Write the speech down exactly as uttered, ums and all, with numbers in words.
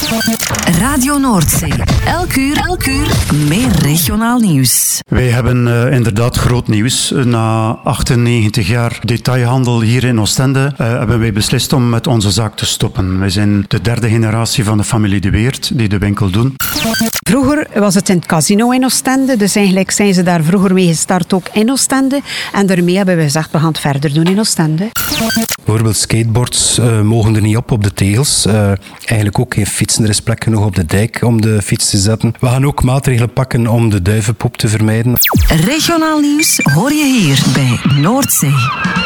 Radio Noordzee. Elk uur, elk uur meer regionaal nieuws. Wij hebben uh, inderdaad groot nieuws. Na achtennegentig jaar detailhandel hier in Oostende uh, hebben wij beslist om met onze zaak te stoppen. Wij zijn de derde generatie van de familie De Weert die de winkel doen. Vroeger was het in het casino in Oostende, dus eigenlijk zijn ze daar vroeger mee gestart ook in Oostende. En daarmee hebben we gezegd, we gaan het verder doen in Oostende. Bijvoorbeeld skateboards uh, mogen er niet op op de tegels. Uh, eigenlijk ook geen fietsen. Er is plek genoeg op de dijk om de fiets te zetten. We gaan ook maatregelen pakken om de duivenpoep te vermijden. Regionaal nieuws hoor je hier bij Noordzee.